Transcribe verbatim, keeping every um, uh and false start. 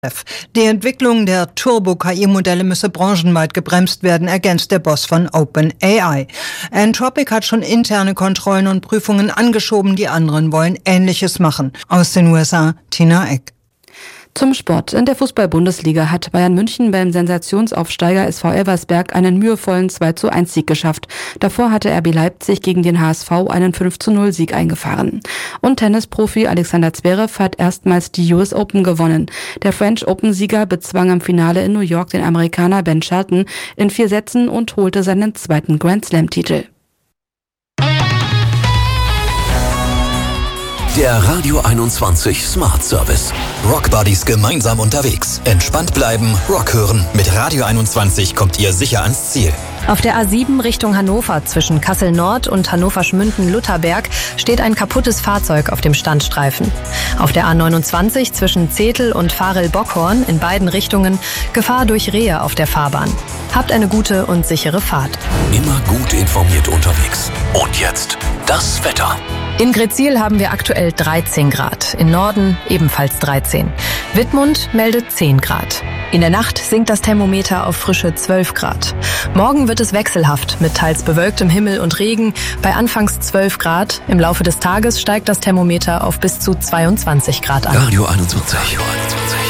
Die Entwicklung der Turbo-K I-Modelle müsse branchenweit gebremst werden, ergänzt der Boss von OpenAI. Anthropic hat schon interne Kontrollen und Prüfungen angeschoben, die anderen wollen Ähnliches machen. Aus den U S A, Tina Eck. Zum Sport. In der Fußball-Bundesliga hat Bayern München beim Sensationsaufsteiger S V Elversberg einen mühevollen zwei zu eins Sieg geschafft. Davor hatte R B Leipzig gegen den H S V einen fünf zu null Sieg eingefahren. Und Tennisprofi Alexander Zverev hat erstmals die U S Open gewonnen. Der French Open-Sieger bezwang im Finale in New York den Amerikaner Ben Shelton in vier Sätzen und holte seinen zweiten Grand Slam-Titel. Der Radio einundzwanzig Smart Service. Rock Buddies gemeinsam unterwegs. Entspannt bleiben, Rock hören. Mit Radio einundzwanzig kommt ihr sicher ans Ziel. Auf der A sieben Richtung Hannover zwischen Kassel Nord und Hannover-Schmünden-Lutherberg steht ein kaputtes Fahrzeug auf dem Standstreifen. Auf der A neunundzwanzig zwischen Zetel und Varel-Bockhorn in beiden Richtungen Gefahr durch Rehe auf der Fahrbahn. Habt eine gute und sichere Fahrt. Immer gut informiert unterwegs. Und jetzt das Wetter. In Gretzil haben wir aktuell dreizehn Grad, in Norden ebenfalls dreizehn. Wittmund meldet zehn Grad. In der Nacht sinkt das Thermometer auf frische zwölf Grad. Morgen wird es wechselhaft mit teils bewölktem Himmel und Regen bei anfangs zwölf Grad. Im Laufe des Tages steigt das Thermometer auf bis zu zweiundzwanzig Grad an. Radio einundzwanzig. Radio einundzwanzig.